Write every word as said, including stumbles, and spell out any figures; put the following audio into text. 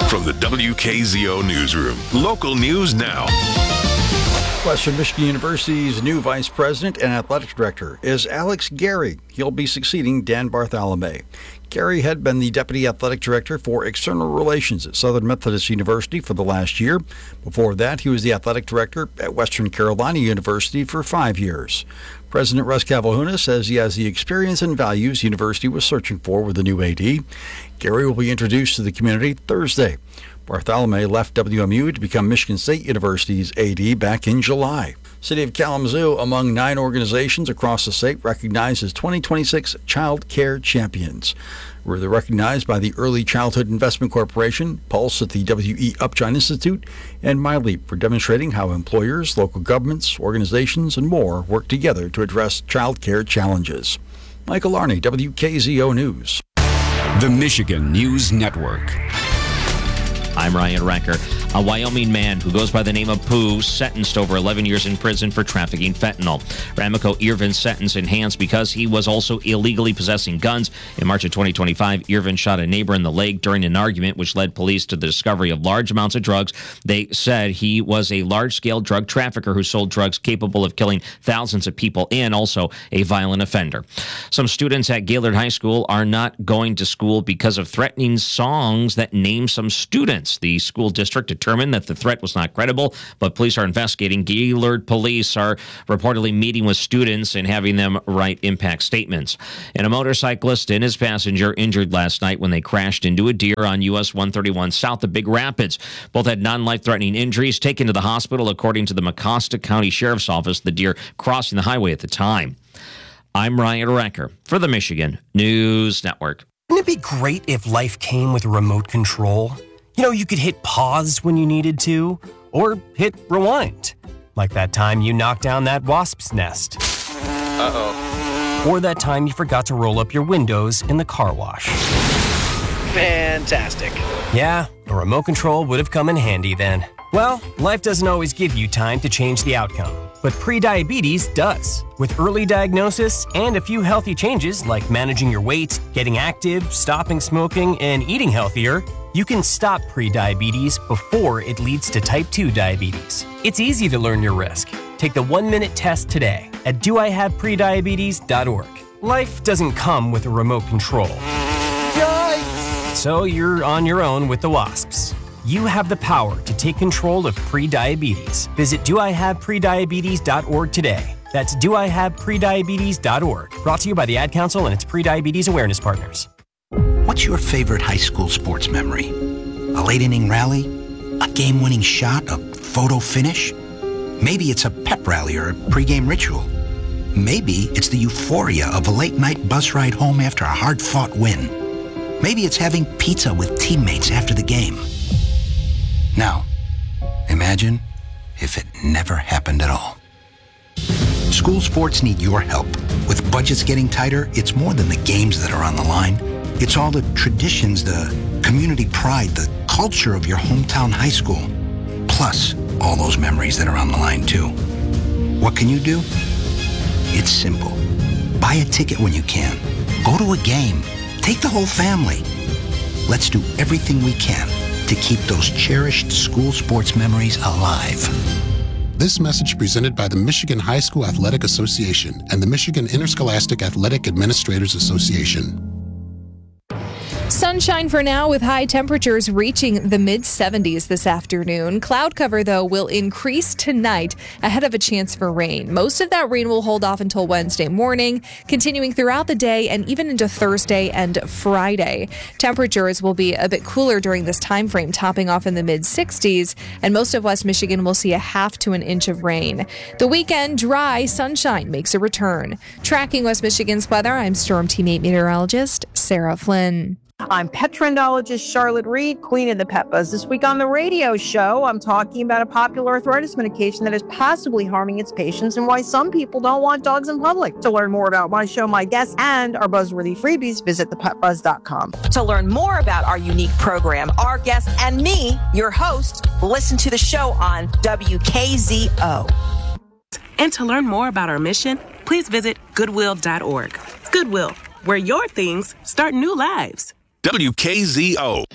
From the W K Z O Newsroom, local news now. Western Michigan University's new vice president and athletic director is Alex Gary. He'll be succeeding Dan Bartholomew. Gary had been the deputy athletic director for external relations at Southern Methodist University for the last year. Before that, he was the athletic director at Western Carolina University for five years. President Russ Cavalhuna says he has the experience and values the university was searching for with the new A D. Gary will be introduced to the community Thursday. Bartholomew left W M U to become Michigan State University's A D back in July. City of Kalamazoo, among nine organizations across the state, recognized as twenty twenty-six Child Care Champions. We're recognized by the Early Childhood Investment Corporation, Pulse at the W E Upjohn Institute, and MyLeap for demonstrating how employers, local governments, organizations, and more work together to address child care challenges. Michael Arney, W K Z O News. The Michigan News Network. I'm Ryan Recker. A Wyoming man who goes by the name of Pooh sentenced over eleven years in prison for trafficking fentanyl. Ramaco Irvin's sentence enhanced because he was also illegally possessing guns. In March of twenty twenty-five, Irvin shot a neighbor in the leg during an argument, which led police to the discovery of large amounts of drugs. They said he was a large-scale drug trafficker who sold drugs capable of killing thousands of people and also a violent offender. Some students at Gaylord High School are not going to school because of threatening songs that name some students. The school district determined that the threat was not credible, but police are investigating. Gaylord police are reportedly meeting with students and having them write impact statements. And a motorcyclist and his passenger injured last night when they crashed into a deer on U S one thirty-one south of Big Rapids. Both had non-life-threatening injuries, taken to the hospital, according to the Mecosta County Sheriff's Office, the deer crossing the highway at the time. I'm Ryan Recker for the Michigan News Network. Wouldn't it be great if life came with a remote control? You know, you could hit pause when you needed to, or hit rewind. Like that time you knocked down that wasp's nest. Uh-oh. Or that time you forgot to roll up your windows in the car wash. Fantastic. Yeah, a remote control would have come in handy then. Well, life doesn't always give you time to change the outcome, but prediabetes does. With early diagnosis and a few healthy changes like managing your weight, getting active, stopping smoking, and eating healthier, you can stop prediabetes before it leads to type two diabetes. It's easy to learn your risk. Take the one-minute test today at do I have prediabetes dot org. Life doesn't come with a remote control. Yikes! So you're on your own with the wasps. You have the power to take control of prediabetes. Visit do I have prediabetes dot org today. That's do I have prediabetes dot org. Brought to you by the Ad Council and its prediabetes awareness partners. What's your favorite high school sports memory? A late-inning rally? A game-winning shot? A photo finish? Maybe it's a pep rally or a pregame ritual. Maybe it's the euphoria of a late-night bus ride home after a hard-fought win. Maybe it's having pizza with teammates after the game. Now, imagine if it never happened at all. School sports need your help. With budgets getting tighter, it's more than the games that are on the line. It's all the traditions, the community pride, the culture of your hometown high school. Plus, all those memories that are on the line, too. What can you do? It's simple. Buy a ticket when you can. Go to a game. Take the whole family. Let's do everything we can to keep those cherished school sports memories alive. This message presented by the Michigan High School Athletic Association and the Michigan Interscholastic Athletic Administrators Association. Sunshine for now with high temperatures reaching the mid seventies this afternoon. Cloud cover, though, will increase tonight ahead of a chance for rain. Most of that rain will hold off until Wednesday morning, continuing throughout the day and even into Thursday and Friday. Temperatures will be a bit cooler during this time frame, topping off in the mid sixties, and most of West Michigan will see a half to an inch of rain. The weekend, dry sunshine makes a return. Tracking West Michigan's weather, I'm Storm Team eight meteorologist Sarah Flynn. I'm pet trendologist Charlotte Reed, queen of the pet buzz. This week on the radio show, I'm talking about a popular arthritis medication that is possibly harming its patients and why some people don't want dogs in public. To learn more about my show, my guests, and our buzzworthy freebies, visit the pet buzz dot com. To learn more about our unique program, our guests, and me, your host, listen to the show on W K Z O. And to learn more about our mission, please visit goodwill dot org. Goodwill, where your things start new lives. W K Z O.